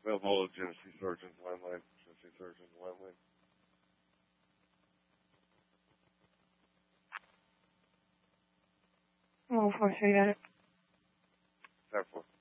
Well, hold Genesee Surgeons landline. Genesee Surgeons landline. Oh, I see that. 10-4.